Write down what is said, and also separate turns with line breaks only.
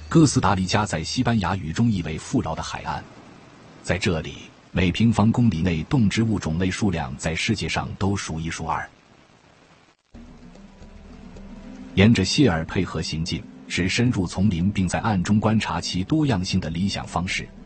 哥斯达黎加在西班牙语中意为富饶的海岸，在这里，每平方公里内动植物种类数量在世界上都数一数二。沿着谢尔佩河行进是深入丛林并在暗中观察其多样性的理想方式。